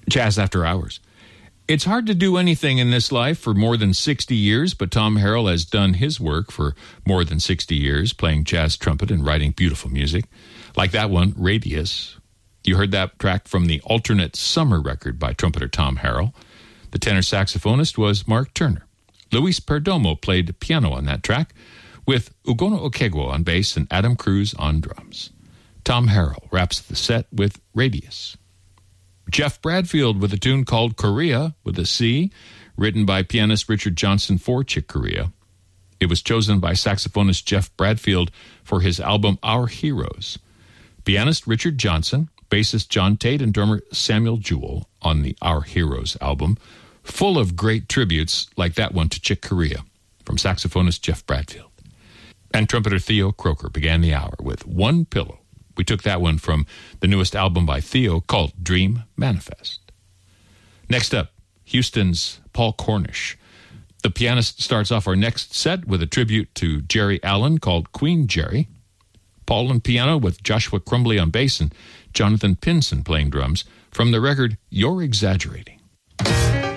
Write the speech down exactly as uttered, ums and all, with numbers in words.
Jazz After Hours. It's hard to do anything in this life for more than sixty years, but Tom Harrell has done his work for more than sixty years, playing jazz trumpet and writing beautiful music. Like that one, Radius. You heard that track from the Alternate Summer record by trumpeter Tom Harrell. The tenor saxophonist was Mark Turner. Luis Perdomo played piano on that track, with Ugono Okegwo on bass and Adam Cruz on drums. Tom Harrell wraps the set with Radius. Jeff Bradfield with a tune called Korea with a C, written by pianist Richard Johnson for Chick Corea. It was chosen by saxophonist Jeff Bradfield for his album Our Heroes. Pianist Richard Johnson, bassist John Tate, and drummer Samuel Jewell on the Our Heroes album, full of great tributes like that one to Chick Corea from saxophonist Jeff Bradfield. And trumpeter Theo Croker began the hour with One Pillow. We took that one from the newest album by Theo called Dream Manifest. Next up, Houston's Paul Cornish. The pianist starts off our next set with a tribute to Jerry Allen called Queen Jerry. Paul on piano with Joshua Crumbly on bass and Jonathan Pinson playing drums from the record You're Exaggerating.